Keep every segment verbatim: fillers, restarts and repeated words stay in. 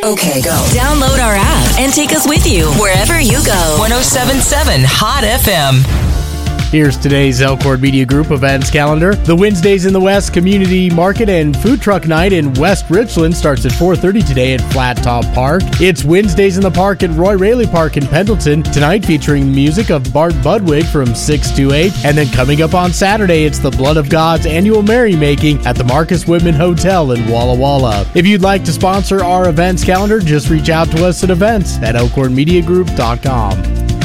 Okay, go. Download our app and take us with you wherever you go. one oh seven point seven Hot F M. Here's today's Elkhorn Media Group events calendar. The Wednesdays in the West Community Market and Food Truck Night in West Richland starts at four thirty today at Flat Top Park. It's Wednesdays in the Park at Roy Raley Park in Pendleton, tonight featuring music of Bart Budwig from six to eight. And then coming up on Saturday, it's the Blood of God's annual merrymaking at the Marcus Whitman Hotel in Walla Walla. If you'd like to sponsor our events calendar, just reach out to us at events at elkhorn media group dot com.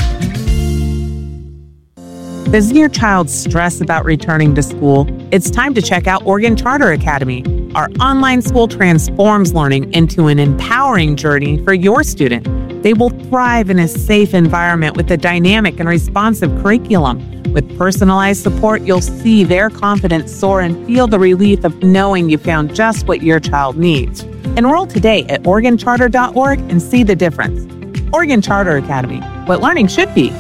Doesn't your child stress about returning to school? It's time to check out Oregon Charter Academy. Our online school transforms learning into an empowering journey for your student. They will thrive in a safe environment with a dynamic and responsive curriculum. With personalized support, you'll see their confidence soar and feel the relief of knowing you found just what your child needs. Enroll today at oregon charter dot org and see the difference. Oregon Charter Academy, what learning should be.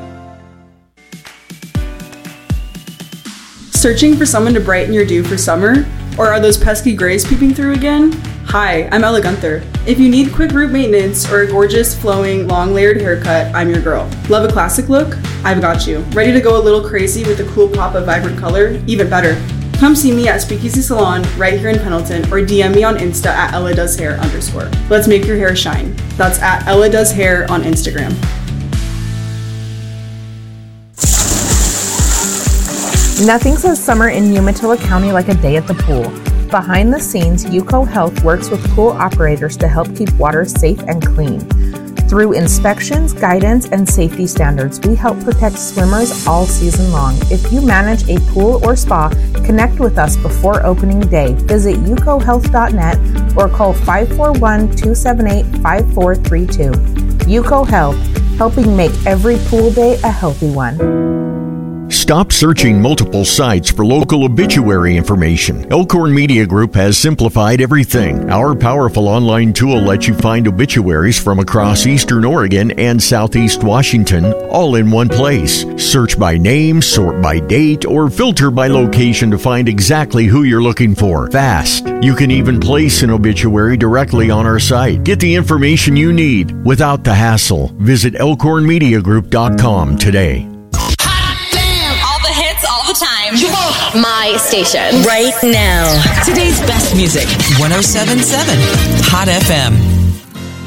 Searching for someone to brighten your dew for summer? Or are those pesky grays peeping through again? Hi, I'm Ella Gunther. If you need quick root maintenance or a gorgeous, flowing, long layered haircut, I'm your girl. Love a classic look? I've got you. Ready to go a little crazy with a cool pop of vibrant color? Even better. Come see me at Speakeasy Salon right here in Pendleton or D M me on Insta at Ella Does Hair underscore. Let's make your hair shine. That's at Ella Does Hair on Instagram. Nothing says summer in Umatilla County like a day at the pool. Behind the scenes, UCO Health works with pool operators to help keep water safe and clean. Through inspections, guidance, and safety standards, we help protect swimmers all season long. If you manage a pool or spa, connect with us before opening day. Visit u c o health dot net or call five four one, two seven eight, five four three two. UCO Health, helping make every pool day a healthy one. Stop searching multiple sites for local obituary information. Elkhorn Media Group has simplified everything. Our powerful online tool lets you find obituaries from across Eastern Oregon and Southeast Washington, all in one place. Search by name, sort by date, or filter by location to find exactly who you're looking for. Fast. You can even place an obituary directly on our site. Get the information you need without the hassle. Visit elkhorn media group dot com today. Time. My station. Right now. Today's best music. one oh seven point seven Hot F M.